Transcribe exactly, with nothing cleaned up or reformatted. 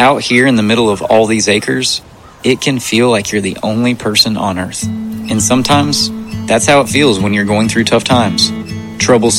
Out here in the middle of all these acres, it can feel like you're the only person on earth. And sometimes, that's how it feels when you're going through tough times. Troubles